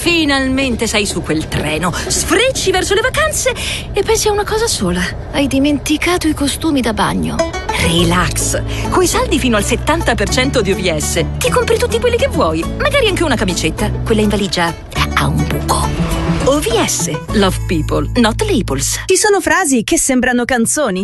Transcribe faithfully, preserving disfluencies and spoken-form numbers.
Finalmente sei su quel treno, sfrecci verso le vacanze e pensi a una cosa sola. Hai dimenticato i costumi da bagno. Relax, coi saldi fino al settanta per cento di O V S ti compri tutti quelli che vuoi, magari anche una camicetta. Quella in valigia ha un buco. O V S, Love People, Not Labels. Ci sono frasi che sembrano canzoni